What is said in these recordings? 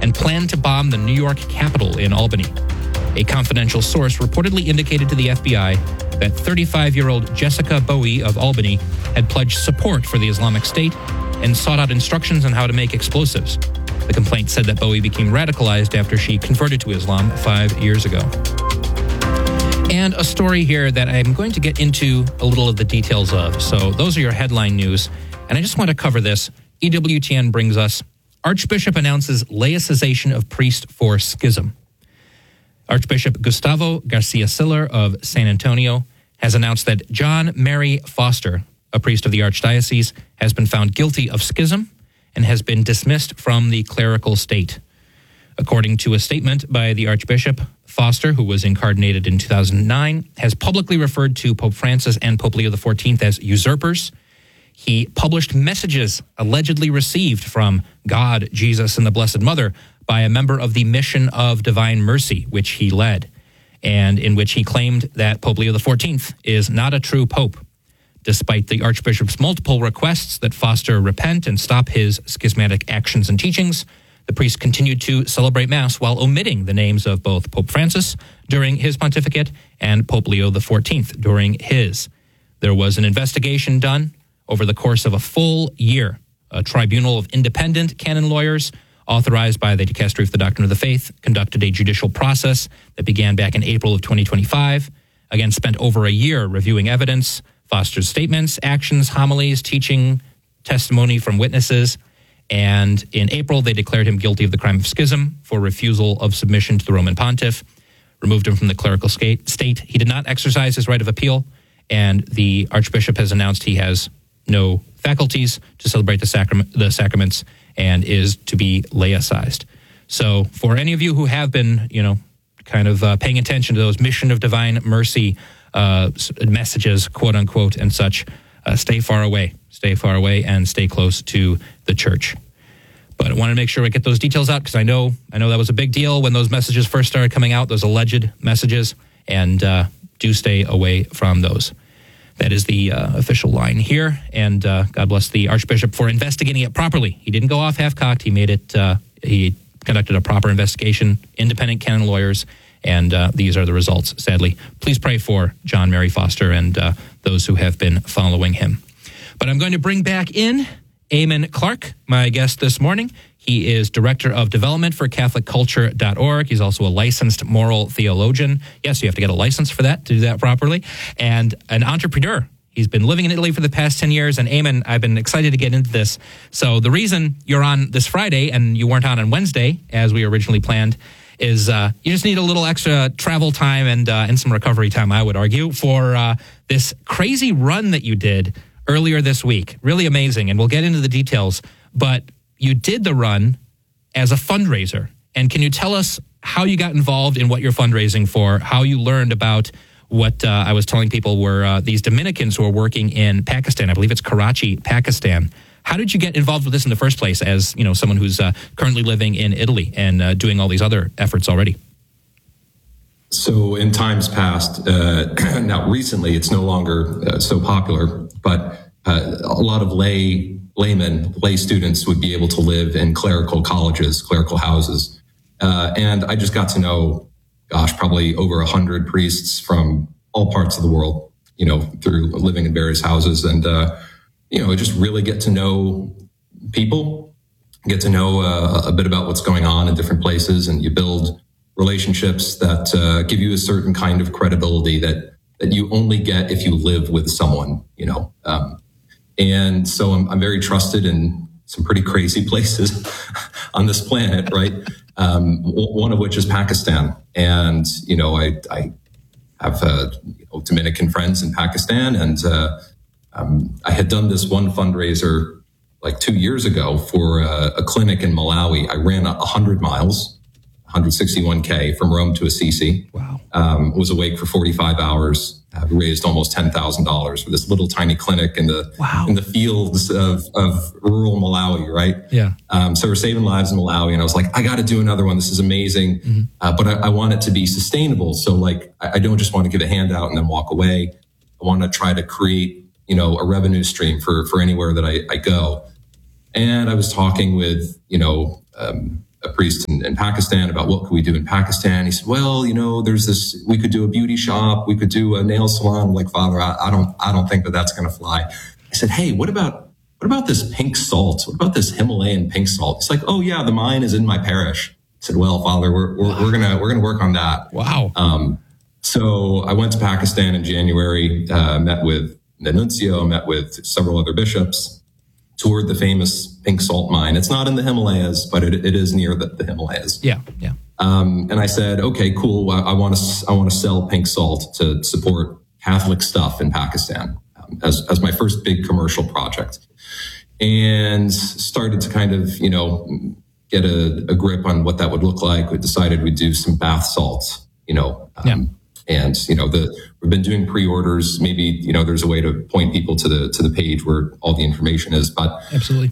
and planned to bomb the New York Capitol in Albany. A confidential source reportedly indicated to the FBI that 35-year-old Jessica Bowie of Albany had pledged support for the Islamic State and sought out instructions on how to make explosives. The complaint said that Bowie became radicalized after she converted to Islam 5 years ago. And a story here that I'm going to get into a little of the details of. So those are your headline news. And I just want to cover this. EWTN brings us, Archbishop announces laicization of priest for schism. Archbishop Gustavo Garcia Siller of San Antonio has announced that John Mary Foster, a priest of the Archdiocese, has been found guilty of schism and has been dismissed from the clerical state. According to a statement by the Archbishop, Foster, who was incarnated in 2009, has publicly referred to Pope Francis and Pope Leo XIV as usurpers. He published messages allegedly received from God, Jesus, and the Blessed Mother by a member of the Mission of Divine Mercy, which he led, and in which he claimed that Pope Leo XIV is not a true pope. Despite the Archbishop's multiple requests that Foster repent and stop his schismatic actions and teachings, the priest continued to celebrate Mass while omitting the names of both Pope Francis during his pontificate and Pope Leo XIV during his. There was an investigation done over the course of a full year. A tribunal of independent canon lawyers authorized by the Dicastery for the Doctrine of the Faith conducted a judicial process that began back in April of 2025. Again, spent over a year reviewing evidence, Foster's statements, actions, homilies, teaching, testimony from witnesses. And in April, they declared him guilty of the crime of schism for refusal of submission to the Roman pontiff, removed him from the clerical state. He did not exercise his right of appeal, and the Archbishop has announced he has no faculties to celebrate the sacraments and is to be laicized. So for any of you who have been, kind of paying attention to those Mission of Divine Mercy messages, quote unquote, and such, stay far away and stay close to the church. But I want to make sure I get those details out because I know that was a big deal when those messages first started coming out, those alleged messages, and do stay away from those. That is the official line here, and God bless the Archbishop for investigating it properly. He didn't go off half-cocked. He conducted a proper investigation, independent canon lawyers, and these are the results, sadly. Please pray for John Mary Foster and those who have been following him. But I'm going to bring back in Eamon Clark, my guest this morning. He is Director of Development for CatholicCulture.org. He's also a licensed moral theologian. Yes, you have to get a license for that, to do that properly. And an entrepreneur. He's been living in Italy for the past 10 years. And Eamon, I've been excited to get into this. So the reason you're on this Friday and you weren't on Wednesday, as we originally planned, is you just need a little extra travel time and some recovery time, I would argue, for this crazy run that you did earlier this week. Really amazing. And we'll get into the details. But you did the run as a fundraiser. And can you tell us how you got involved in what you're fundraising for, how you learned about what I was telling people were these Dominicans who are working in Pakistan? I believe it's Karachi, Pakistan. How did you get involved with this in the first place as, someone who's currently living in Italy and doing all these other efforts already? So in times past, now recently it's no longer so popular, but a lot of lay students would be able to live in clerical colleges, clerical houses. And I just got to know, probably over 100 priests from all parts of the world, through living in various houses and, just really get to know people, get to know a bit about what's going on in different places. And you build relationships that give you a certain kind of credibility that you only get if you live with someone, and so I'm very trusted in some pretty crazy places on this planet, right? One of which is Pakistan. And, I have Dominican friends in Pakistan. And I had done this one fundraiser like 2 years ago for a clinic in Malawi. I ran 100 miles, 161K from Rome to Assisi. Wow. Was awake for 45 hours. Raised almost $10,000 for this little tiny clinic in the fields of rural Malawi, right? Yeah. So we're saving lives in Malawi, and I was like, I got to do another one. This is amazing, but I want it to be sustainable. So I don't just want to give a handout and then walk away. I want to try to create, a revenue stream for anywhere that I go. And I was talking with, a a priest in Pakistan about what could we do in Pakistan. He said, well, there's this, we could do a beauty shop. We could do a nail salon. I'm like, Father, I don't think that's going to fly. I said, hey, what about this pink salt? What about this Himalayan pink salt? It's like, oh yeah, the mine is in my parish. I said, well, Father, we're gonna work on that. Wow. So I went to Pakistan in January, met with the nuncio, met with several other bishops, toured the famous pink salt mine. It's not in the Himalayas, but it is near the Himalayas. Yeah. And I said, okay, cool. I want to sell pink salt to support Catholic stuff in Pakistan as my first big commercial project, and started to kind of get a grip on what that would look like. We decided we'd do some bath salts, and we've been doing pre-orders. Maybe there's a way to point people to the page where all the information is. But absolutely,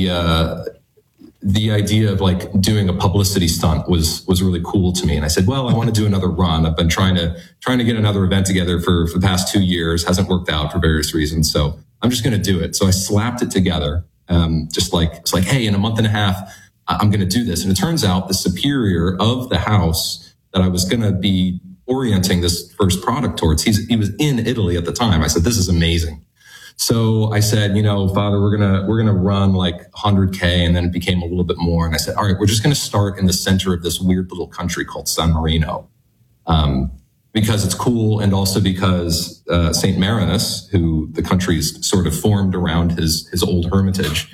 the idea of like doing a publicity stunt was really cool to me. And I said, well, I want to do another run. I've been trying to get another event together for the past 2 years. Hasn't worked out for various reasons. So I'm just going to do it. So I slapped it together. It's like, hey, in a month and a half, I'm going to do this. And it turns out the superior of the house that I was going to be orienting this first product towards, he was in Italy at the time. I said, this is amazing. So I said, Father, we're gonna run like 100K, and then it became a little bit more. And I said, all right, we're just gonna start in the center of this weird little country called San Marino, because it's cool, and also because Saint Marinus, who the country's sort of formed around his old hermitage,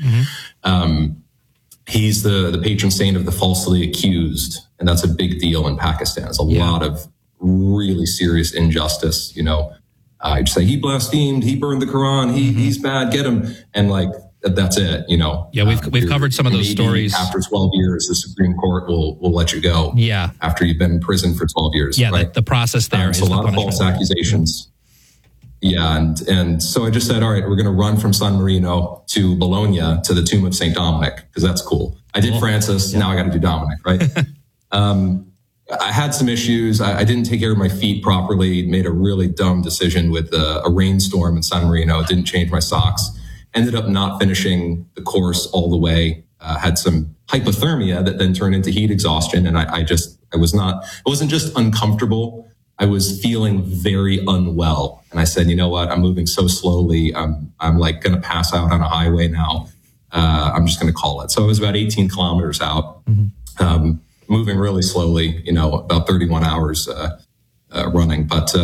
he's the patron saint of the falsely accused, and that's a big deal in Pakistan. There's a lot of really serious injustice, I'd say he blasphemed, he burned the Quran, he's bad, get him. And like, that's it, Yeah, we've covered some of those stories. After 12 years, the Supreme Court will let you go. Yeah. After you've been in prison for 12 years. Yeah, right? the process there is a lot of false accusations. Yeah, and so I just said, all right, we're going to run from San Marino to Bologna to the tomb of St. Dominic, because that's cool. I did Francis, now I got to do Dominic, right? I had some issues. I didn't take care of my feet properly, made a really dumb decision with a rainstorm in San Marino. Didn't change my socks. Ended up not finishing the course all the way. Had some hypothermia that then turned into heat exhaustion. And I wasn't just uncomfortable. I was feeling very unwell. And I said, you know what? I'm moving so slowly. I'm like going to pass out on a highway now. I'm just going to call it. So I was about 18 kilometers out. Moving really slowly, about 31 hours running. But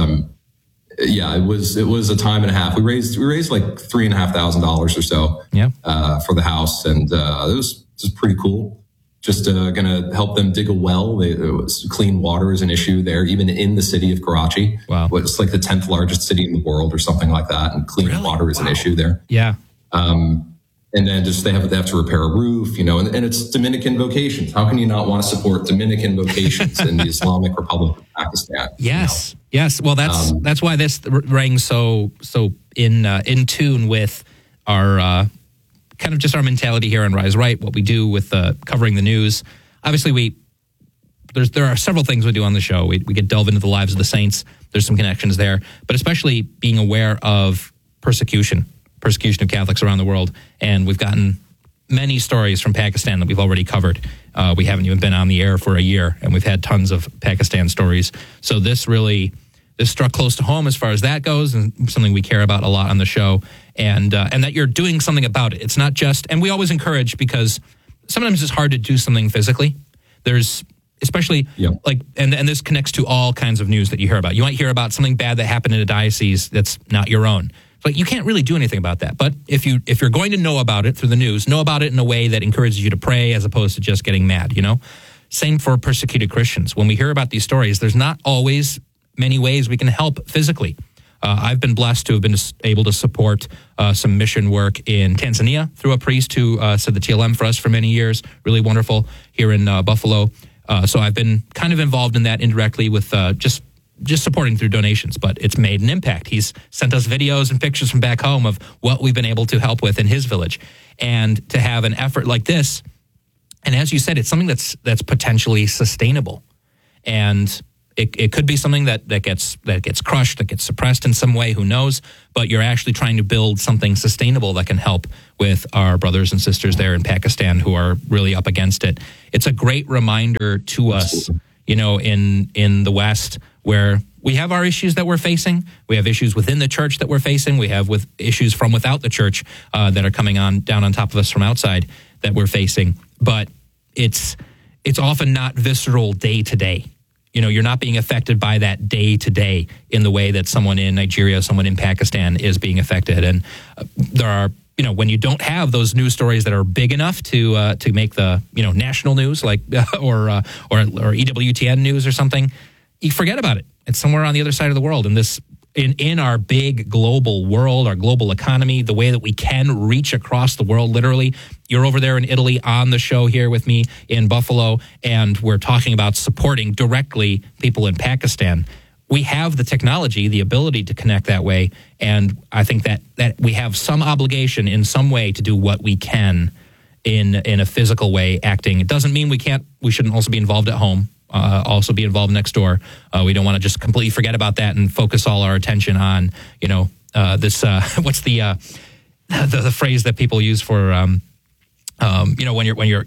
it was a time and a half. We raised like $3,500 or so for the house, and it was pretty cool. Just going to help them dig a well. Clean water is an issue there, even in the city of Karachi. Wow, it's like the 10th largest city in the world or something like that, and clean water is an issue there. Yeah. And then they have to repair a roof, and it's Dominican vocations. How can you not want to support Dominican vocations in the Islamic Republic of Pakistan? Yes, yes. Well, that's why this rang so in tune with our kind of just our mentality here on Rise Right. What we do with covering the news. Obviously, there are several things we do on the show. We get delve into the lives of the saints. There's some connections there, but especially being aware of persecution of Catholics around the world. And we've gotten many stories from Pakistan that we've already covered. We haven't even been on the air for a year, and we've had tons of Pakistan stories. So this struck close to home as far as that goes, and something we care about a lot on the show. And that you're doing something about it. It's not just, and we always encourage, because sometimes it's hard to do something physically. There's especially and this connects to all kinds of news that you hear about. You might hear about something bad that happened in a diocese that's not your own. But you can't really do anything about that. But if you're going to know about it through the news, know about it in a way that encourages you to pray as opposed to just getting mad, Same for persecuted Christians. When we hear about these stories, there's not always many ways we can help physically. I've been blessed to have been able to support some mission work in Tanzania through a priest who said the TLM for us for many years. Really wonderful here in Buffalo. So I've been kind of involved in that indirectly with just supporting through donations, but it's made an impact. He's sent us videos and pictures from back home of what we've been able to help with in his village. And to have an effort like this, and as you said, it's something that's potentially sustainable. And It could be something that gets crushed, that gets suppressed in some way, who knows, but you're actually trying to build something sustainable that can help with our brothers and sisters there in Pakistan who are really up against it. It's a great reminder to us, in the West, where we have our issues that we're facing. We have issues within the church that we're facing. We have with issues from without the church that are coming down on top of us from outside that we're facing. But it's often not visceral day to day. You're not being affected by that day to day in the way that someone in Nigeria, someone in Pakistan is being affected. And there are, when you don't have those news stories that are big enough to make the, national news, like or EWTN news or something, you forget about it. It's somewhere on the other side of the world. And this, in our big global world, our global economy, the way that we can reach across the world, literally. You're over there in Italy on the show here with me in Buffalo, and we're talking about supporting directly people in Pakistan. We have the technology, the ability to connect that way, and I think that we have some obligation in some way to do what we can in a physical way, acting. It doesn't mean we shouldn't also be involved at home. Also be involved next door. We don't want to just completely forget about that and focus all our attention on, this. What's the phrase that people use for, when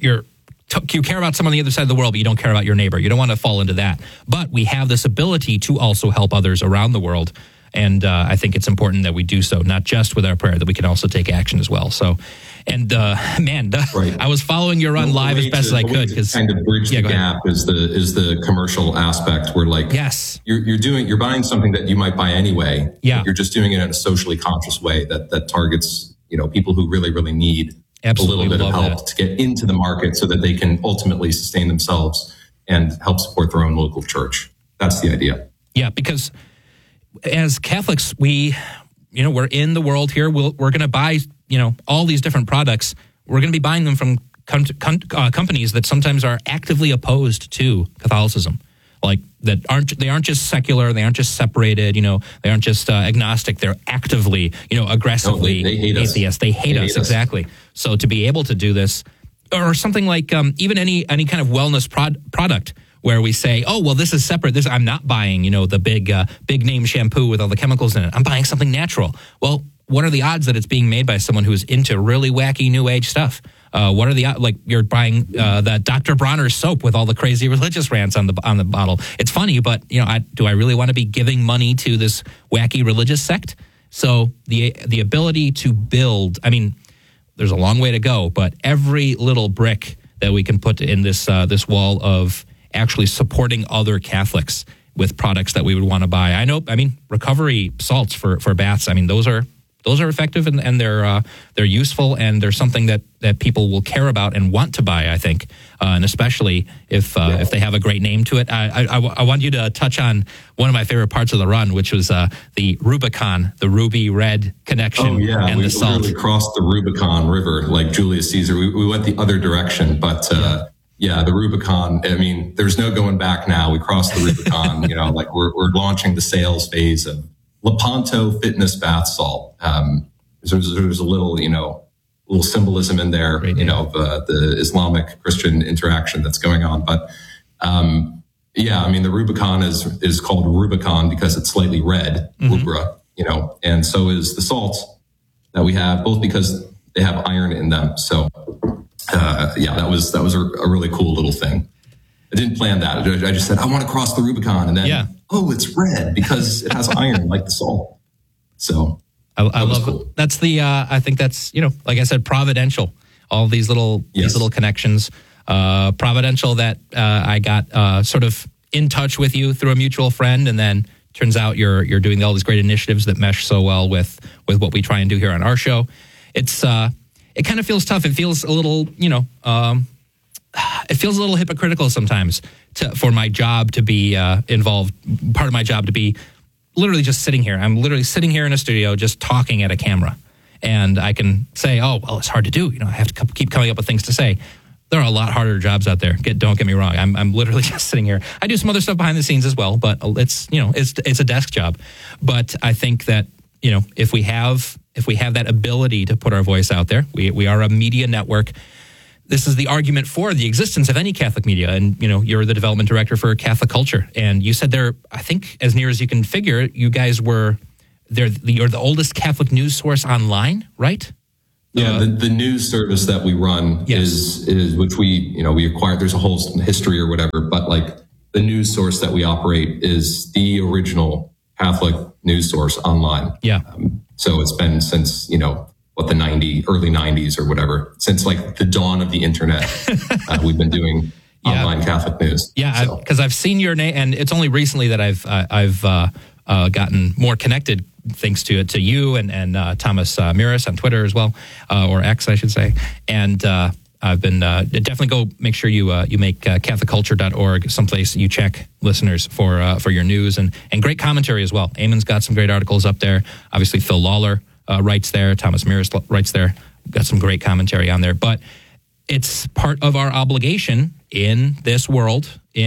you care about someone on the other side of the world, but you don't care about your neighbor. You don't want to fall into that. But we have this ability to also help others around the world. And I think it's important that we do so, not just with our prayer, that we can also take action as well. So, and right. I was following your run live as best as I could, because kind of bridge the gap is the commercial aspect where you're buying something that you might buy anyway. Yeah. You're just doing it in a socially conscious way that targets, people who really, really need Absolutely. a little bit of help to get into the market so that they can ultimately sustain themselves and help support their own local church. That's the idea. Yeah, because as Catholics, we're in the world here. We're going to buy, all these different products. We're going to be buying them from companies that sometimes are actively opposed to Catholicism. Like they aren't just secular. They aren't just separated. They aren't just agnostic. They're actively, aggressively they hate atheists. They hate us. Exactly. So to be able to do this, or something like even any kind of wellness product, where we say, oh, well, this is separate. I'm not buying, the big name shampoo with all the chemicals in it. I'm buying something natural. Well, what are the odds that it's being made by someone who's into really wacky new age stuff? What are the odds? Like you're buying that Dr. Bronner's soap with all the crazy religious rants on the bottle. It's funny, but do I really want to be giving money to this wacky religious sect? So the ability to build, there's a long way to go, but every little brick that we can put in this wall of actually supporting other Catholics with products that we would want to buy. Recovery salts for baths. Those are effective and they're useful, and they're something that people will care about and want to buy, I think, and especially if they have a great name to it. I want you to touch on one of my favorite parts of the run, which was the Rubicon, the ruby red connection. And the salt. We really crossed the Rubicon River like Julius Caesar. We went the other direction, but the Rubicon. There's no going back now. We crossed the Rubicon. We're launching the sales phase of Lepanto Fitness Bath Salt. There's a little symbolism in there, of the Islamic Christian interaction that's going on. But the Rubicon is called Rubicon because it's slightly red, rubra, and so is the salt that we have, both because they have iron in them. So that was a really cool little thing. I didn't plan that. I just said, I want to cross the Rubicon. And then, it's red because it has iron like the salt. So I love cool. It. That's I think that's, like I said, providential. All these little connections. Providential that I got sort of in touch with you through a mutual friend. And then turns out you're doing all these great initiatives that mesh so well with what we try and do here on our show. It kind of feels tough. It feels a little, it feels a little hypocritical sometimes for my job to be involved. Part of my job to be literally just sitting here. I'm literally sitting here in a studio just talking at a camera. And I can say, oh, well, it's hard to do. I have to keep coming up with things to say. There are a lot harder jobs out there. Don't get me wrong. I'm literally just sitting here. I do some other stuff behind the scenes as well, but it's a desk job. But I think that, if we have that ability to put our voice out there, we are a media network this is the argument for the existence of any Catholic media. And, you're the development director for Catholic Culture. And you said I think as near as you can figure, you guys you're the oldest Catholic news source online, right? Yeah, the news service that we run is which we acquired. There's a whole history or whatever, but like the news source that we operate is the original Catholic news source online. Yeah. So it's been since, the early 90s or whatever, since like the dawn of the internet, we've been doing online Catholic news. Yeah, because I've seen your name, and it's only recently that I've gotten more connected thanks to you and Thomas Miras on Twitter as well, or X, I should say. And I've been definitely go make sure you make CatholicCulture.org someplace you check, listeners, for your news and great commentary as well. Eamon's got some great articles up there. Obviously, Phil Lawler writes there. Thomas Miras writes there. Got some great commentary on there. But it's part of our obligation in this world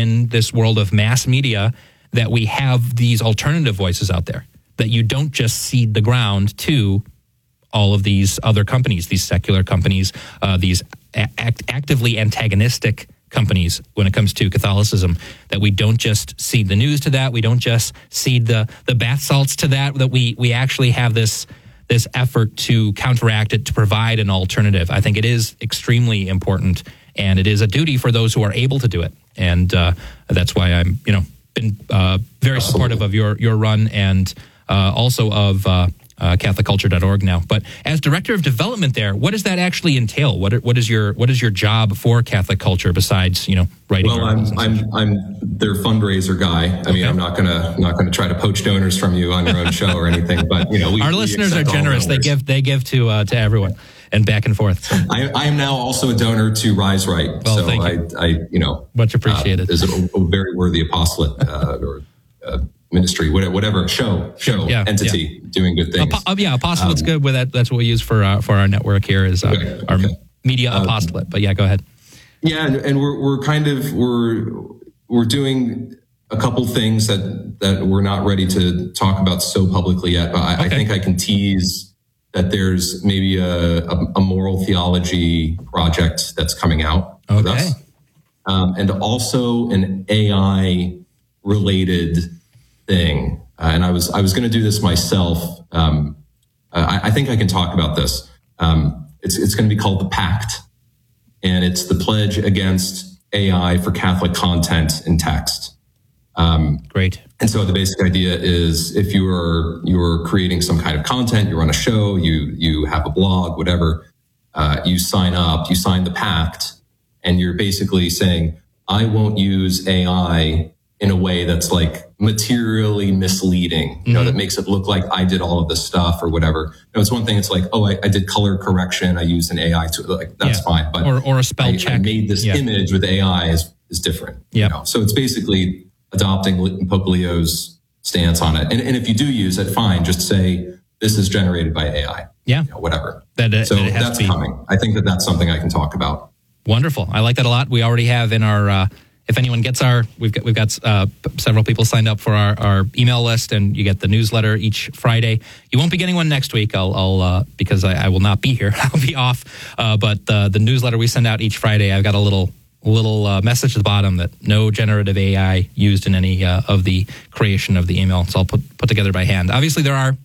of mass media, that we have these alternative voices out there, that you don't just cede the ground to all of these other companies, these secular companies, these actively antagonistic companies when it comes to Catholicism, that we don't just cede the news to that, we don't just cede the bath salts to that we actually have this effort to counteract it, to provide an alternative. I think it is extremely important, and it is a duty for those who are able to do it. And that's why I'm, been very supportive of your run, and also of CatholicCulture.org now. But as director of development there, what does that actually entail? What is your job for Catholic Culture besides writing? Well, I'm their fundraiser guy. I mean, I'm not gonna try to poach donors from you on your own show or anything. But our listeners are generous. They give to everyone and back and forth. I am now also a donor to Rise Right. Well, so thank you. Much appreciated. Is a very worthy apostolate or ministry, whatever show entity doing good things. Apostolate's good with that. That's what we use for our network here is our media apostolate. But go ahead. Yeah, and we're doing a couple things that we're not ready to talk about so publicly yet. But I think I can tease that there's maybe a moral theology project that's coming out with us, and also an AI related thing. And I was going to do this myself. I think I can talk about this. It's going to be called The Pact, and it's the pledge against AI for Catholic content and text. Great. And so the basic idea is, if you're creating some kind of content, you run a show, you have a blog, whatever, you sign up, you sign the pact, and you're basically saying, I won't use AI in a way that's like materially misleading, that makes it look like I did all of this stuff or whatever. It's one thing. It's like, I did color correction. I used an AI tool. Like, that's fine. But or a spell check. I made this image with AI is different. Yeah. So it's basically adopting Pope Leo's stance on it. And if you do use it, fine. Just say, this is generated by AI. Yeah. Whatever. That's coming. I think that's something I can talk about. Wonderful. I like that a lot. We already have in our, if anyone gets we've got several people signed up for our email list, and you get the newsletter each Friday. You won't be getting one next week. I'll because I will not be here. I'll be off. But the newsletter we send out each Friday, I've got a little message at the bottom that no generative AI used in any of the creation of the email. It's all put together by hand. Obviously,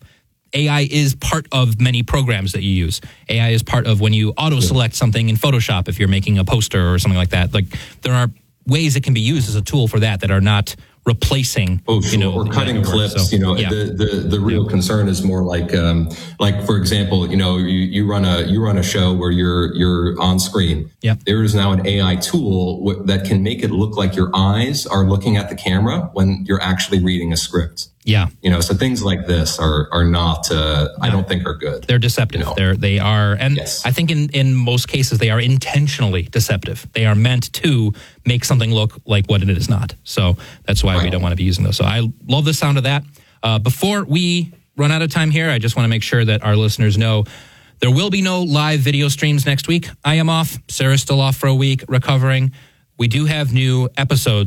AI is part of many programs that you use. AI is part of when you auto-select something in Photoshop if you're making a poster or something like that. Like, there are ways it can be used as a tool for that are not replacing, or cutting clips. The real concern is more like for example, you run a show where you're on screen. Yeah. There is now an AI tool that can make it look like your eyes are looking at the camera when you're actually reading a script. Yeah. So things like this are not, I don't think are good. They're deceptive. They are. And yes. I think in most cases, they are intentionally deceptive. They are meant to make something look like what it is not. So that's why we don't want to be using those. So I love the sound of that. Before we run out of time here, I just want to make sure that our listeners know there will be no live video streams next week. I am off. Sarah's still off for a week, recovering. We do have new episodes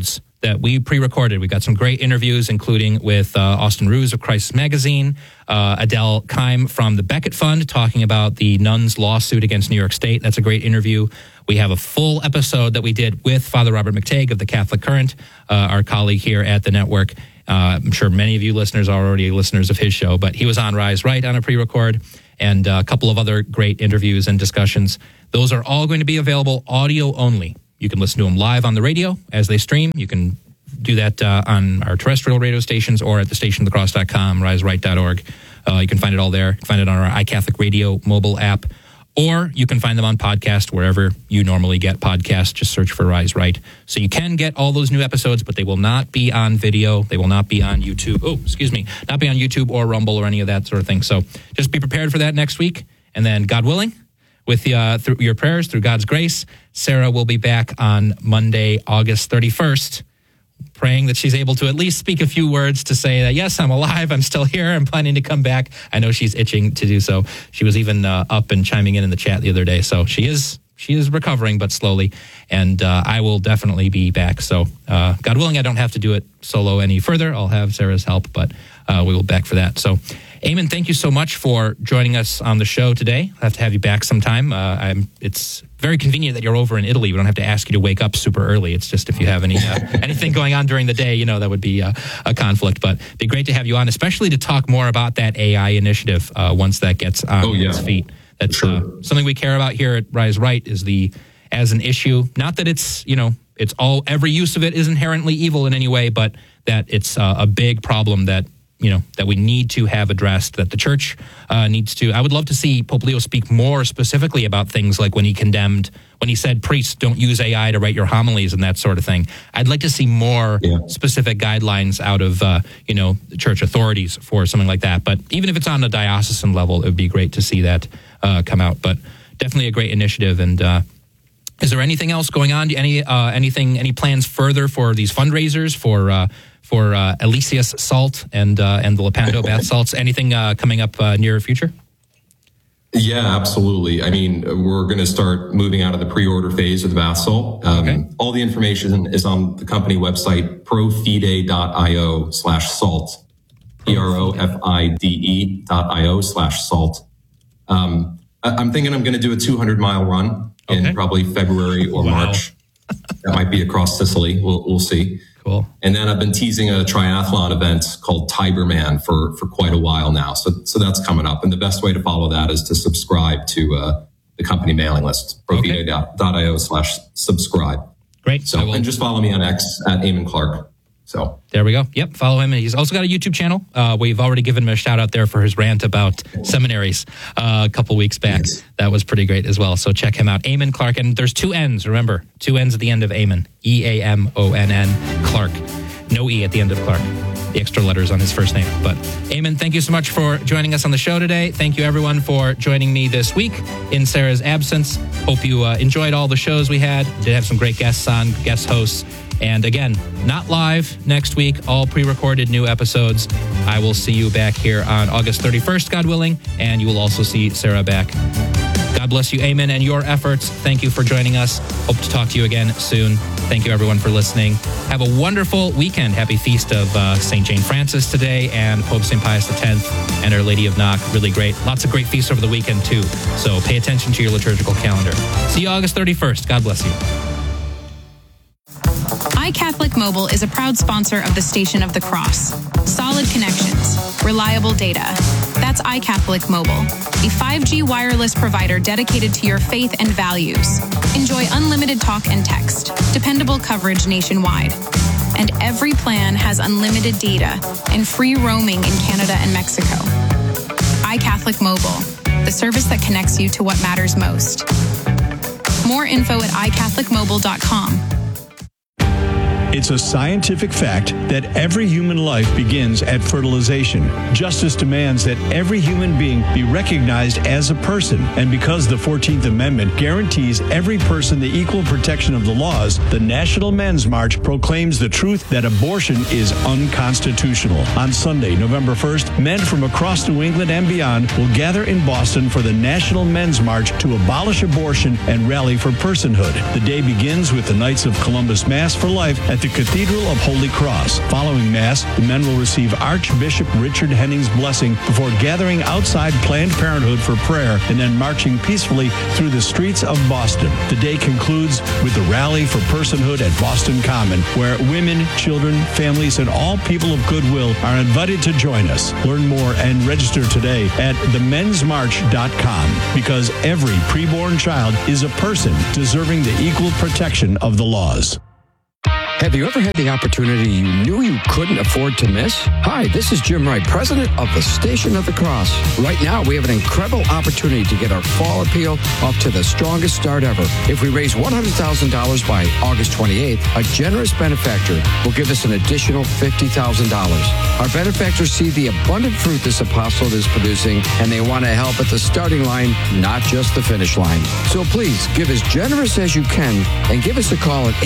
that we pre-recorded. We got some great interviews, including with Austin Ruse of Crisis Magazine, Adele Keim from the Becket Fund, talking about the nuns' lawsuit against New York State. That's a great interview. We have a full episode that we did with Father Robert McTague of the Catholic Current, our colleague here at the network. I'm sure many of you listeners are already listeners of his show, but he was on Rise Right on a pre-record, and a couple of other great interviews and discussions. Those are all going to be available audio only. You can listen to them live on the radio as they stream. You can do that on our terrestrial radio stations or at thestationofthecross.com, riseright.org. You can find it all there. You can find it on our iCatholic Radio mobile app, or you can find them on podcast wherever you normally get podcasts. Just search for Rise Right. So you can get all those new episodes, but they will not be on video. They will not be on YouTube. Not be on YouTube or Rumble or any of that sort of thing. So just be prepared for that next week. And then, God willing, with through your prayers, through God's grace, Sarah will be back on Monday, August 31st, praying that she's able to at least speak a few words to say that, yes, I'm alive, I'm still here, I'm planning to come back. I know she's itching to do so. She was even up and chiming in the chat the other day. So she is recovering, but slowly. And I will definitely be back. So God willing, I don't have to do it solo any further. I'll have Sarah's help, but we will be back for that. So Eamon, thank you so much for joining us on the show today. I'll have to have you back sometime. It's very convenient that you're over in Italy. We don't have to ask you to wake up super early. It's just if you have anything going on during the day, that would be a conflict. But it'd be great to have you on, especially to talk more about that AI initiative once that gets on its feet. That's something we care about here at Rise Right as an issue. Not that it's every use of it is inherently evil in any way, but that it's a big problem that we need to have addressed, that the church needs to. I would love to see Pope Leo speak more specifically about things like when he said priests don't use AI to write your homilies and that sort of thing. I'd like to see more specific guidelines out of, church authorities for something like that. But even if it's on a diocesan level, it would be great to see that come out. But definitely a great initiative. And is there anything else going on? Any plans further for these fundraisers for Elysius Salt and the Lepanto bath salts? Anything coming up near future? Yeah, absolutely. I mean, we're going to start moving out of the pre-order phase of the bath salt. All the information is on the company website, profide.io/salt, profide.io/salt. I'm thinking I'm going to do a 200-mile run in probably February or March. That might be across Sicily. We'll see. Cool. And then I've been teasing a triathlon event called Tigerman for quite a while now. So that's coming up. And the best way to follow that is to subscribe to the company mailing list, profide.io/subscribe. Great. So, and just follow me on X at Eamon Clark. So there we go. Yep. Follow him. And he's also got a YouTube channel. We've already given him a shout out there for his rant about seminaries a couple weeks back. Yes. That was pretty great as well. So check him out. Eamon Clark. And there's 2 N's. Remember, 2 N's at the end of Eamon. EAMONN Clark. No E at the end of Clark. The extra letters on his first name. But Eamon, thank you so much for joining us on the show today. Thank you everyone for joining me this week in Sarah's absence. Hope you enjoyed all the shows we had. Did have some great guest hosts. And again, not live next week, all pre-recorded new episodes. I will see you back here on August 31st, God willing, and you will also see Sarah back. God bless you, Eamon, and your efforts. Thank you for joining us. Hope to talk to you again soon. Thank you, everyone, for listening. Have a wonderful weekend. Happy feast of St. Jane Francis today and Pope St. Pius X and Our Lady of Knock. Really great. Lots of great feasts over the weekend, too. So pay attention to your liturgical calendar. See you August 31st. God bless you. iCatholic Mobile is a proud sponsor of the Station of the Cross. Solid connections, reliable data. That's iCatholic Mobile, a 5G wireless provider dedicated to your faith and values. Enjoy unlimited talk and text, dependable coverage nationwide. And every plan has unlimited data and free roaming in Canada and Mexico. iCatholic Mobile, the service that connects you to what matters most. More info at iCatholicMobile.com. It's a scientific fact that every human life begins at fertilization. Justice demands that every human being be recognized as a person. And because the 14th Amendment guarantees every person the equal protection of the laws, the National Men's March proclaims the truth that abortion is unconstitutional. On Sunday, November 1st, men from across New England and beyond will gather in Boston for the National Men's March to abolish abortion and rally for personhood. The day begins with the Knights of Columbus Mass for Life at the Cathedral of Holy Cross. Following Mass, the men will receive Archbishop Richard Henning's blessing before gathering outside Planned Parenthood for prayer and then marching peacefully through the streets of Boston. The day concludes with the Rally for Personhood at Boston Common, where women, children, families, and all people of goodwill are invited to join us. Learn more and register today at themensmarch.com, because every preborn child is a person deserving the equal protection of the laws. Have you ever had the opportunity you knew you couldn't afford to miss? Hi, this is Jim Wright, president of the Station of the Cross. Right now, we have an incredible opportunity to get our fall appeal off to the strongest start ever. If we raise $100,000 by August 28th, a generous benefactor will give us an additional $50,000. Our benefactors see the abundant fruit this apostolate is producing, and they want to help at the starting line, not just the finish line. So please, give as generous as you can and give us a call at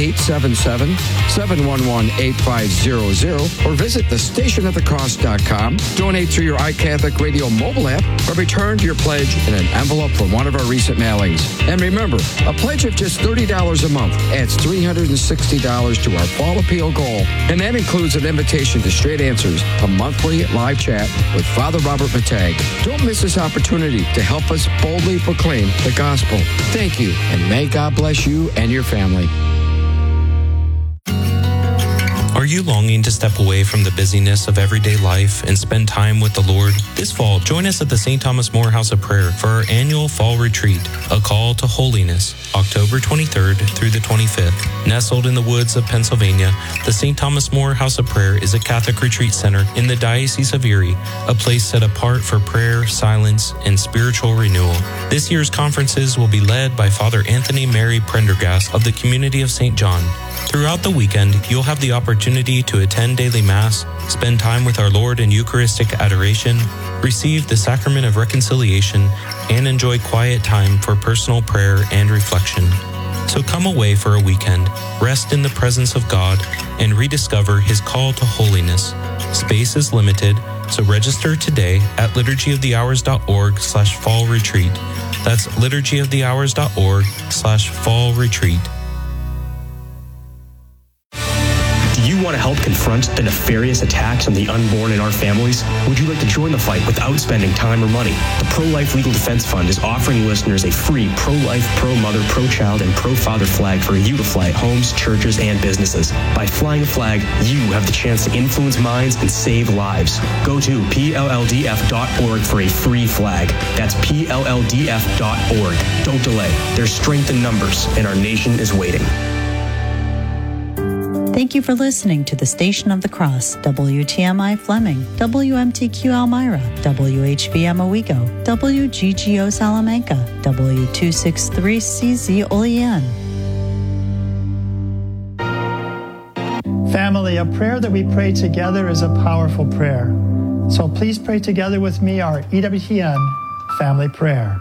877-711-8500 or visit thestationofthecross.com. Donate through your iCatholic Radio mobile app or return your pledge in an envelope from one of our recent mailings. And remember, a pledge of just $30 a month adds $360 to our fall appeal goal. And that includes an invitation to Straight Answers, a monthly live chat with Father Robert Matag. Don't miss this opportunity to help us boldly proclaim the gospel. Thank you, and may God bless you and your family. Are you longing to step away from the busyness of everyday life and spend time with the Lord? This fall, join us at the St. Thomas More House of Prayer for our annual fall retreat, A Call to Holiness, October 23rd through the 25th. Nestled in the woods of Pennsylvania, the St. Thomas More House of Prayer is a Catholic retreat center in the Diocese of Erie, a place set apart for prayer, silence, and spiritual renewal. This year's conferences will be led by Father Anthony Mary Prendergast of the Community of St. John. Throughout the weekend, you'll have the opportunity to attend daily Mass, spend time with our Lord in Eucharistic adoration, receive the Sacrament of Reconciliation, and enjoy quiet time for personal prayer and reflection. So come away for a weekend, rest in the presence of God, and rediscover His call to holiness. Space is limited, so register today at liturgyofthehours.org/fall retreat. That's liturgyofthehours.org/fall retreat. Do you want to help confront the nefarious attacks on the unborn in our families? Would you like to join the fight without spending time or money? The Pro-Life Legal Defense Fund is offering listeners a free pro-life, pro-mother, pro-child, and pro-father flag for you to fly at homes, churches, and businesses. By flying a flag, you have the chance to influence minds and save lives. Go to PLLDF.org for a free flag. That's PLLDF.org. Don't delay. There's strength in numbers, and our nation is waiting. Thank you for listening to the Station of the Cross, WTMI Fleming, WMTQ Elmira, WHBM Owego, WGGO Salamanca, W263CZ Olean. Family, a prayer that we pray together is a powerful prayer. So please pray together with me our EWTN family prayer.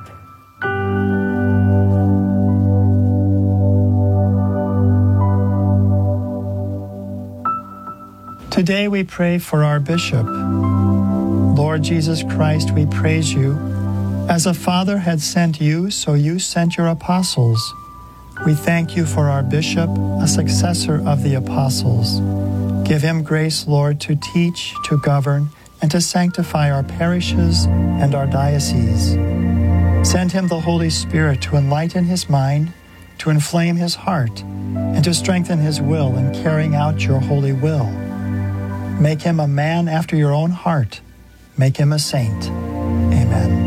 Today we pray for our bishop. Lord Jesus Christ, we praise you. As a father had sent you, so you sent your apostles. We thank you for our bishop, a successor of the apostles. Give him grace, Lord, to teach, to govern, and to sanctify our parishes and our dioceses. Send him the Holy Spirit to enlighten his mind, to inflame his heart, and to strengthen his will in carrying out your holy will. Make him a man after your own heart. Make him a saint. Amen.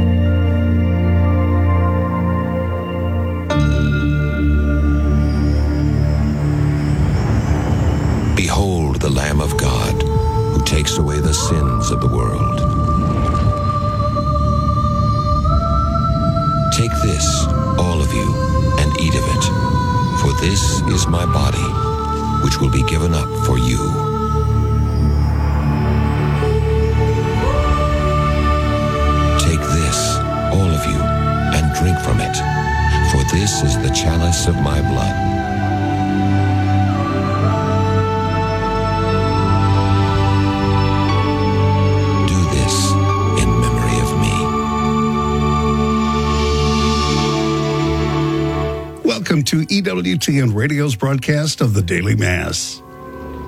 Behold the Lamb of God, who takes away the sins of the world. Take this, all of you, and eat of it, for this is my body, which will be given up for you. Take this, all of you, and drink from it, for this is the chalice of my blood. Do this in memory of me. Welcome to EWTN Radio's broadcast of the Daily Mass.